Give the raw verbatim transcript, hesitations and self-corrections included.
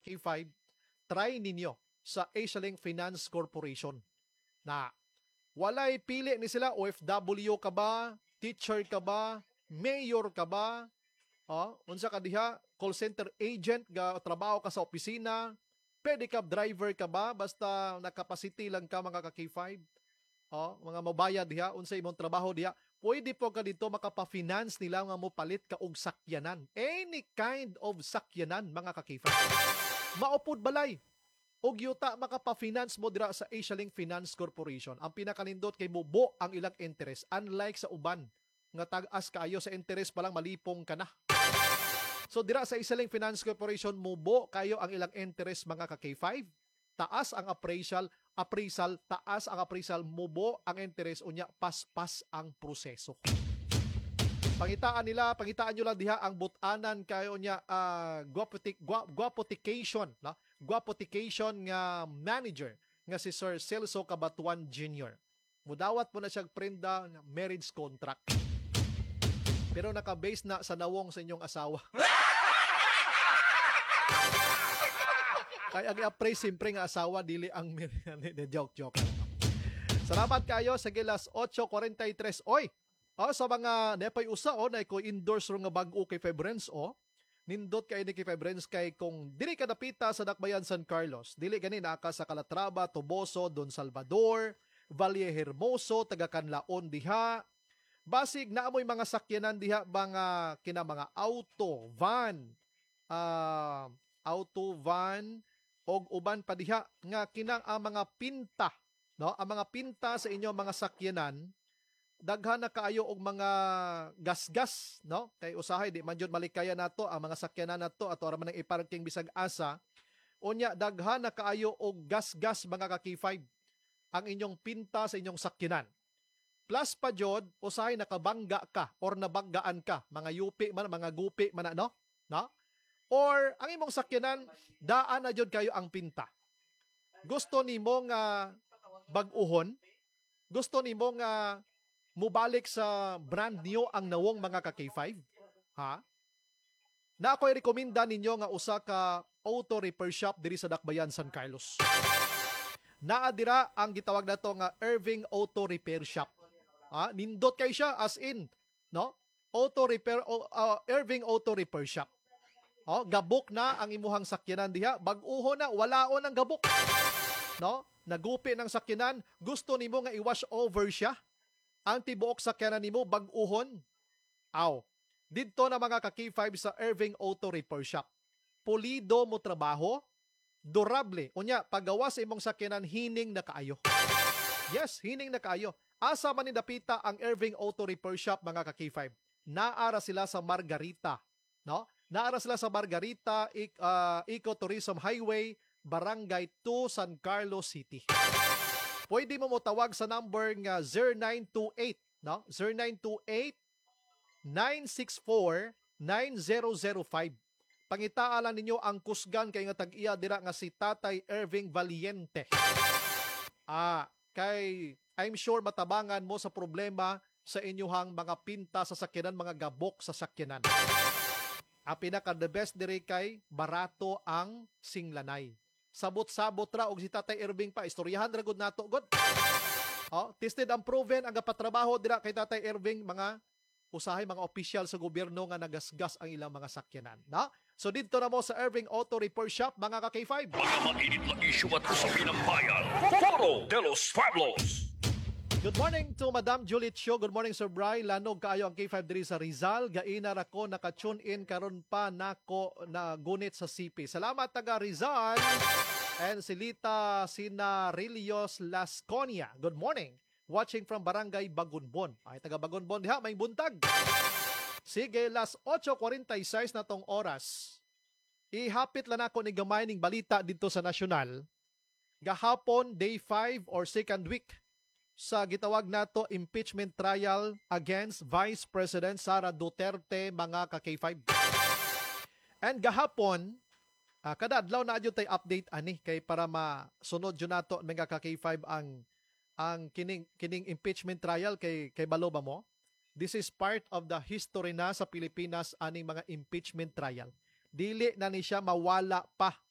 K five, try ninyo sa Asialink Finance Corporation na walay pili ni sila, O F W ka ba, teacher ka ba, mayor ka ba, oh, unsa ka diha, call center agent, ga trabaho ka sa opisina, pedicab driver ka ba, basta nakapacity lang ka mga ka K five, oh, mga mabayad diha, unsa imong trabaho diha, pwede po ka dito makapa-finance nila nga mo palit ka og sakyanan. Any kind of sakyanan mga ka K five. Maupod balay. Og yuta makapa-finance mo dira sa Asialink Finance Corporation. Ang pinakalindot kay mubo ang ilang interest, unlike sa uban nga tag-as kaayo sa interest pa lang malipong ka na. So dira sa Asialink Finance Corporation mubo kayo ang ilang interest mga ka K five. Taas ang appraisal, appraisal, taas ang appraisal, mubo ang interest, unya paspas ang proseso. Pangitaan nila, pangitaan nyo lang diha ang butanan kayo niya uh, guapotic, guap, guapotication, no? Guapotication nga manager nga si Sir Celso Cabatuan Junior Mudawat mo na siyang prenda marriage contract. Pero naka-base na sa nawong sa inyong asawa. Kaya ang-appraise siyempre nga asawa, dili ang joke-joke. Salamat kayo sa gilas eight forty-three. Oy! Oh, sa mga nepay usa o na ko endorse ro nga bag-o kay Febrens o nindot kay ni kay Febrens kay kung dili ka napita sa Dakbayan San Carlos, dili gani naka sa Calatrava, Toboso, Don Salvador, Valle Hermoso, taga Canlaon diha. Basig na amoy mga sakyanan diha mga kina mga auto, van, uh, auto, van og uban pa diha nga kinang ang mga pinta, no? Ang mga pinta sa inyong mga sakyanan daghan na kaayo og mga gasgas, no? Kay usahay di man jud malikaya nato ang mga sakyanan nato ato ara man nang iparking bisag asa. Unya daghan na kaayo og gasgas mga ka K five ang inyong pinta sa inyong sakyanan. Plus pa jud usahay nakabangga ka or nabanggaan ka, mga yupi man, mga gupi man no? No? Or ang imong sakyanan daan na jud kayo ang pinta. Gusto nimo nga bag-uhon? Gusto nimo nga mubalik sa brand new ang nawong mga ka K five? Ha? Na ako'y rekomenda ninyo nga usa ka auto repair shop diri sa Dakbayan, San Carlos. Naadira ang gitawag nato nga Irving Auto Repair Shop. Ha? Nindot kay siya as in, no? Auto repair uh, Irving Auto Repair Shop. Oh, gabok na ang imuhang sakyanan diha, bag-uho na, walaon ang gabok. No? Nagupi ng sakyanan, gusto nimo nga i-wash over siya. Ang tibuok sakyanan nimo bag-uhon. Aw. Didto na mga ka K five sa Irving Auto Repair Shop. Pulido mo trabaho, durable. Unya, paggawa sa imong sakyanan hining na kaayo. Yes, hining na kaayo. Asa man ni dapita ang Irving Auto Repair Shop mga ka K five? Naara sila sa Margarita, no? Naara sila sa Margarita, uh, Eco-Tourism Highway, Barangay two, San Carlos City. Pwede mo mo tawag sa number nga zero nine two eight, no? zero nine two eight, nine six four, nine zero zero five. Pangitaalan ninyo ang kusgan kay nga tag-iya dira nga si Tatay Irving Valiente. Ah, kay I'm sure matabangan mo sa problema sa inyuhang mga pinta sa sakyanan, mga gabok sa sakyanan. Ang pinaka the best diri kay barato ang singlanay. Sabot-sabot ra og si Tatay Irving pa istoryahan ra gud nato gud. Oh, tested and proven ang gapatrabaho dira kay Tatay Irving, mga usahay mga opisyal sa gobyerno nga nagasgas ang ilang mga sakyanan, no? So dito na mo sa Irving Auto Repair Shop mga ka K five. Mga mainit na issue at usapin ng bayan. Foro de los Pueblos. Good morning to Madam Juliet Show. Good morning Sir Bry. Lanog kaayo ang K five diri sa Rizal. Gaina ra ko naka-tune in karon pa nako na gunit sa C P. Salamat taga Rizal. And Silita Sinarilios Lasconia. Good morning. Watching from Barangay Bagunbon. Ay taga Bagunbon diha may buntag. Sige, las eight forty-six na tong oras. Ihapit lang ako ni gamay ning balita dito sa Nasyonal. Gahapon, day five or second week sa gitawag nato impeachment trial against Vice President Sara Duterte mga ka K five. And gahapon, uh, kada adlaw na adyo tay update ani kay para masunod jud nato mga ka K five ang ang kining kining impeachment trial kay kay balo ba mo? This is part of the history na sa Pilipinas aning mga impeachment trial. Dili na ni siya mawala pa